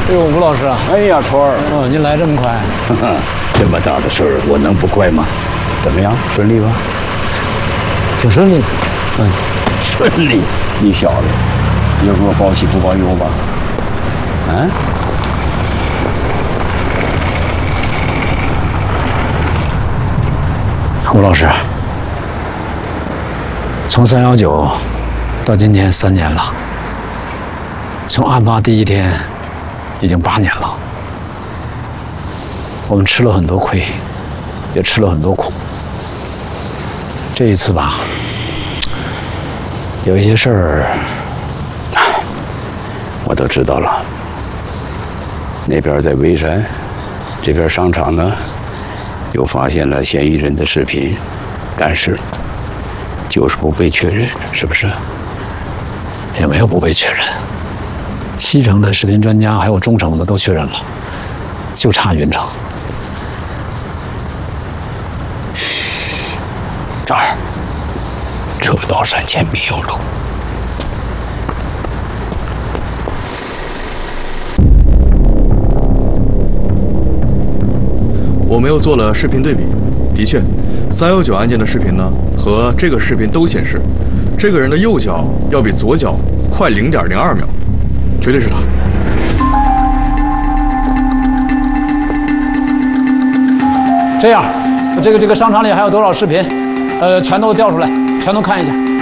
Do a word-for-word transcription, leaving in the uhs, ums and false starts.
哎呦，吴老师啊！ 哎呀，春儿， 哦，您来这么快？ 这么大的事儿，我能不快吗？怎么样，顺利吧？ 挺顺利的。嗯， 顺利。你小子，又给我报喜不报忧吧？啊？ 吴老师，从三幺九到今天三年了，从案发第一天已经八年了。我们吃了很多亏，也吃了很多苦。这一次吧，有一些事儿， 我都知道了。那边在微山，这边商场呢，又发现了嫌疑人的视频，但是就是不被确认，是不是？ 也没有不被确认。西城的视频专家还有中城的都确认了，就差云城。 这儿，车到山前必有路。 我们又做了视频对比，的确，三幺九案件的视频呢和这个视频都显示，这个人的右脚要比左脚快零点零二秒，绝对是他。 这样，这个这个商场里还有多少视频？呃，全都调出来，全都看一下。